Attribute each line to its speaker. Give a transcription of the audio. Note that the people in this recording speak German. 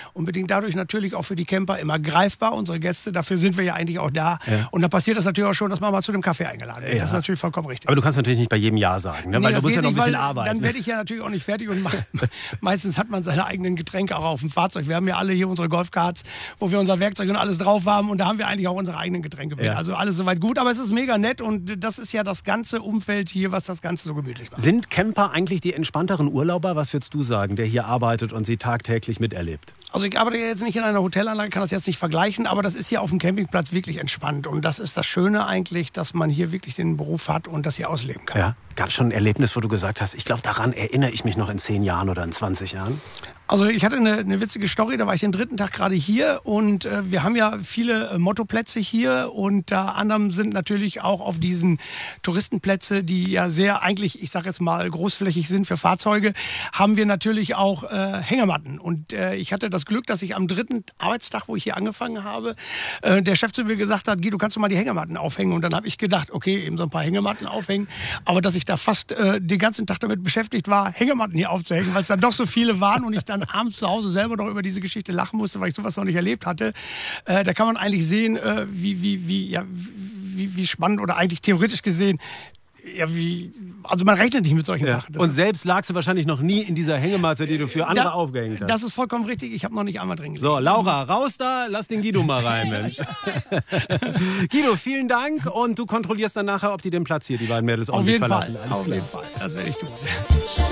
Speaker 1: und bedingt dadurch natürlich auch für die Camper immer greifbar, unsere Gäste, dafür sind wir ja eigentlich auch da. Ja. Und dann passiert das natürlich auch schon, dass man mal zu dem Kaffee eingeladen wird. Ja. Das ist natürlich vollkommen richtig.
Speaker 2: Aber du kannst natürlich nicht bei jedem Ja sagen, ne? Weil du musst ja noch ein bisschen arbeiten.
Speaker 1: Dann werde ich ja natürlich auch nicht fertig und meistens hat man seine eigenen Getränke auch auf dem Fahrzeug. Wir haben ja alle hier unsere Golfcards, wo wir unser Werkzeug und alles drauf haben und da haben wir eigentlich auch unsere eigenen Getränke mit. Ja. Also alles soweit gut, aber es ist mega nett und das ist ja das ganze Umfeld hier, was das Ganze so gemütlich macht.
Speaker 2: Sind Camper eigentlich die entspannteren Urlauber? Was würdest du sagen, der hier arbeitet und sie tagtäglich miterlebt?
Speaker 1: Also ich arbeite jetzt nicht in einer Hotelanlage, kann das jetzt nicht vergleichen, aber das ist hier auf dem Campingplatz wirklich entspannt. Und das ist das Schöne eigentlich, dass man hier wirklich den Beruf hat und das hier ausleben kann.
Speaker 2: Ja. Gab es schon ein Erlebnis, wo du gesagt hast, ich glaube, daran erinnere ich mich noch in 10 Jahren oder in 20 Jahren?
Speaker 1: Also ich hatte eine witzige Story, da war ich den 3. Tag gerade hier und wir haben ja viele Mottoplätze hier und unter anderem sind natürlich auch auf diesen Touristenplätze, die ja sehr eigentlich, ich sage jetzt mal, großflächig sind für Fahrzeuge, haben wir natürlich auch Hängematten. Und ich hatte das Glück, dass ich am 3. Arbeitstag, wo ich hier angefangen habe, der Chef zu mir gesagt hat, Guido, kannst du mal die Hängematten aufhängen? Und dann habe ich gedacht, okay, eben so ein paar Hängematten aufhängen, aber dass ich da fast den ganzen Tag damit beschäftigt war, Hängematten hier aufzuhängen, weil es dann doch so viele waren und ich dann abends zu Hause selber noch über diese Geschichte lachen musste, weil ich sowas noch nicht erlebt hatte. Da kann man eigentlich sehen, wie spannend oder eigentlich theoretisch gesehen, also man rechnet nicht mit solchen Sachen.
Speaker 2: Und selbst lagst du wahrscheinlich noch nie in dieser Hängematte, die du für andere aufgehängt hast.
Speaker 1: Das ist vollkommen richtig, ich habe noch nicht einmal drin gelegen.
Speaker 2: So, Laura, raus da, lass den Guido mal rein, Mensch. Guido, vielen Dank und du kontrollierst dann nachher, ob die den Platz hier, die beiden Mädels, ordentlich verlassen.
Speaker 1: Auf jeden Fall, das werde ich tun.